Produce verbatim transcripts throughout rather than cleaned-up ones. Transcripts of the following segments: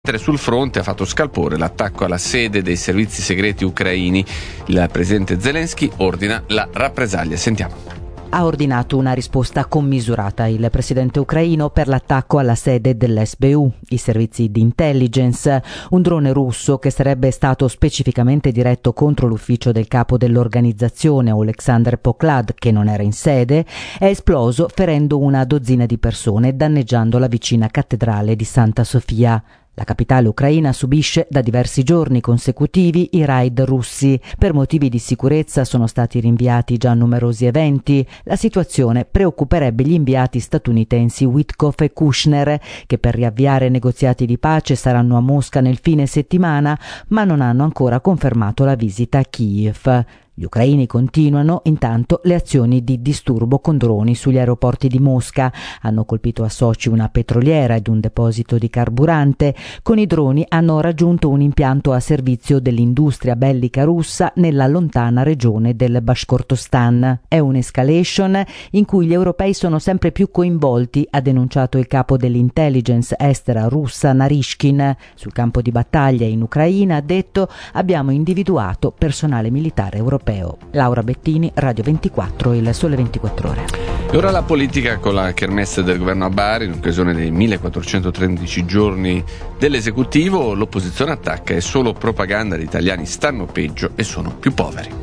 Mentre sul fronte ha fatto scalpore l'attacco alla sede dei servizi segreti ucraini. Il presidente Zelensky ordina la rappresaglia. Sentiamo. Ha ordinato una risposta commisurata il presidente ucraino per l'attacco alla sede dell'S B U, i servizi di intelligence. Un drone russo che sarebbe stato specificamente diretto contro l'ufficio del capo dell'organizzazione, Oleksandr Poklad, che non era in sede, è esploso ferendo una dozzina di persone e danneggiando la vicina cattedrale di Santa Sofia. La capitale ucraina subisce da diversi giorni consecutivi i raid russi. Per motivi di sicurezza sono stati rinviati già numerosi eventi. La situazione preoccuperebbe gli inviati statunitensi Witkoff e Kushner, che per riavviare negoziati di pace saranno a Mosca nel fine settimana, ma non hanno ancora confermato la visita a Kiev. Gli ucraini continuano intanto le azioni di disturbo con droni sugli aeroporti di Mosca. Hanno colpito a Sochi una petroliera ed un deposito di carburante. Con i droni hanno raggiunto un impianto a servizio dell'industria bellica russa nella lontana regione del Bashkortostan. È un'escalation in cui gli europei sono sempre più coinvolti, ha denunciato il capo dell'intelligence estera russa Narishkin. Sul campo di battaglia in Ucraina ha detto: abbiamo individuato personale militare europeo. Laura Bettini, Radio ventiquattro, Il Sole ventiquattro Ore. E ora la politica con la kermesse del governo a Bari in occasione dei millequattrocentotredici giorni dell'esecutivo. L'opposizione attacca: è solo propaganda, gli italiani stanno peggio e sono più poveri.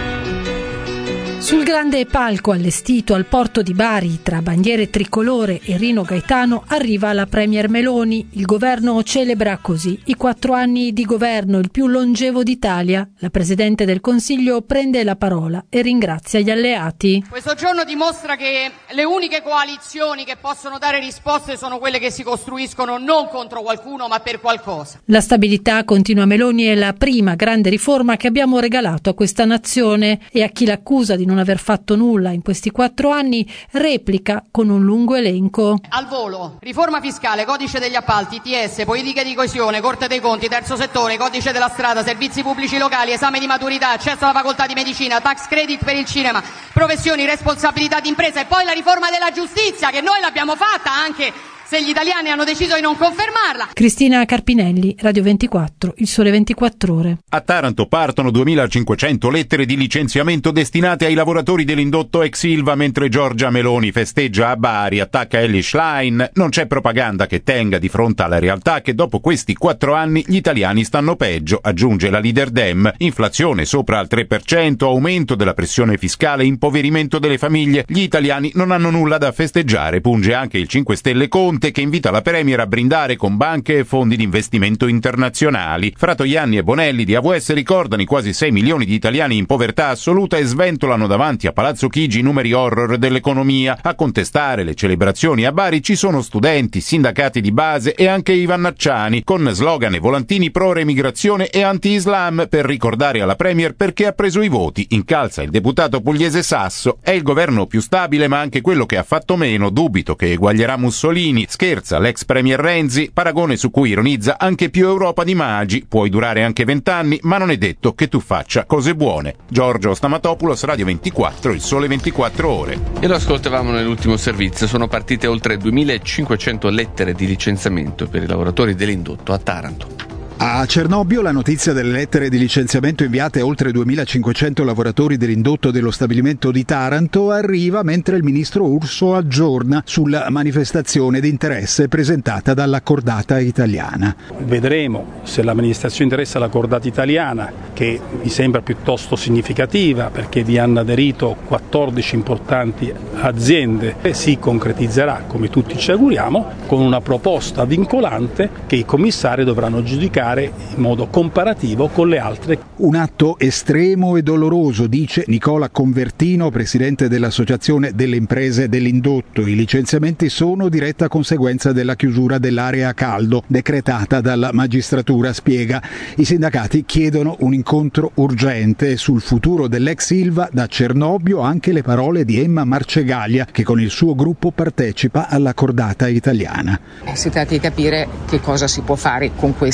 Sul grande palco allestito al porto di Bari, tra bandiere tricolore e Rino Gaetano, arriva la premier Meloni. Il governo celebra così i quattro anni di governo, il più longevo d'Italia. La Presidente del Consiglio prende la parola e ringrazia gli alleati. Questo giorno dimostra che le uniche coalizioni che possono dare risposte sono quelle che si costruiscono non contro qualcuno ma per qualcosa. La stabilità, continua Meloni, è la prima grande riforma che abbiamo regalato a questa nazione, e a chi l'accusa di non aver fatto nulla in questi quattro anni replica con un lungo elenco. Al volo: riforma fiscale, codice degli appalti, I T S, politiche di coesione, Corte dei Conti, terzo settore, codice della strada, servizi pubblici locali, esame di maturità, accesso alla facoltà di medicina, tax credit per il cinema, professioni, responsabilità d'impresa, e poi la riforma della giustizia, che noi l'abbiamo fatta anche se gli italiani hanno deciso di non confermarla. Cristina Carpinelli, Radio ventiquattro, Il Sole ventiquattro Ore. A Taranto partono duemilacinquecento lettere di licenziamento destinate ai lavoratori dell'indotto ex Ilva, mentre Giorgia Meloni festeggia a Bari, attacca Elly Schlein. Non c'è propaganda che tenga di fronte alla realtà che dopo questi quattro anni gli italiani stanno peggio, aggiunge la leader Dem. Inflazione sopra al tre per cento, aumento della pressione fiscale, impoverimento delle famiglie. Gli italiani non hanno nulla da festeggiare, punge anche il cinque Stelle Conte, che invita la Premier a brindare con banche e fondi di investimento internazionali. Fratoianni e Bonelli di A V S ricordano i quasi sei milioni di italiani in povertà assoluta e sventolano davanti a Palazzo Chigi i numeri horror dell'economia. A contestare le celebrazioni a Bari ci sono studenti, sindacati di base e anche i vannacciani, con slogan e volantini pro remigrazione e anti-islam, per ricordare alla Premier perché ha preso i voti. Incalza il deputato pugliese Sasso: è il governo più stabile ma anche quello che ha fatto meno, dubito che eguaglierà Mussolini. Scherza l'ex premier Renzi, paragone su cui ironizza: anche più Europa di Magi, puoi durare anche vent'anni, ma non è detto che tu faccia cose buone. Giorgio Stamatopoulos, Radio ventiquattro, Il Sole ventiquattro Ore. E lo ascoltavamo nell'ultimo servizio. Sono partite oltre duemilacinquecento lettere di licenziamento per i lavoratori dell'indotto a Taranto. A Cernobbio la notizia delle lettere di licenziamento inviate a oltre duemilacinquecento lavoratori dell'indotto dello stabilimento di Taranto arriva mentre il ministro Urso aggiorna sulla manifestazione di interesse presentata dalla cordata italiana. Vedremo se la manifestazione interessa alla cordata italiana, che mi sembra piuttosto significativa perché vi hanno aderito quattordici importanti aziende, e si concretizzerà, come tutti ci auguriamo, con una proposta vincolante che i commissari dovranno giudicare in modo comparativo con le altre. Un atto estremo e doloroso, dice Nicola Convertino, presidente dell'Associazione delle Imprese dell'Indotto. I licenziamenti sono diretta conseguenza della chiusura dell'area a caldo decretata dalla magistratura, spiega. I sindacati chiedono un incontro urgente sul futuro dell'ex Ilva. Da Cernobbio anche le parole di Emma Marcegaglia, che con il suo gruppo partecipa alla cordata italiana. Si tratta di capire che cosa si può fare con queste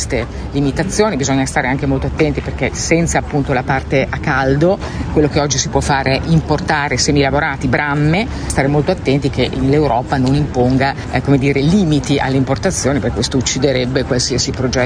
limitazioni, bisogna stare anche molto attenti perché senza appunto la parte a caldo, quello che oggi si può fare è importare semilavorati, bramme, stare molto attenti che l'Europa non imponga eh, come dire, limiti alle importazioni, perché questo ucciderebbe qualsiasi progetto